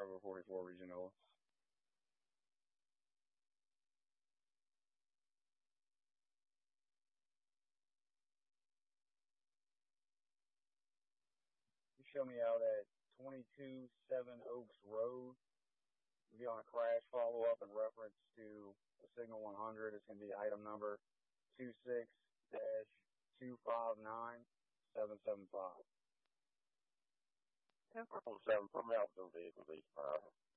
Bravo 44 Regional. You show me out at 22 7 Oaks Road. We'll be on a crash follow-up in reference to the Signal 100. It's going to be item number 26-259775. 10-7, put me out with some vehicles, 85.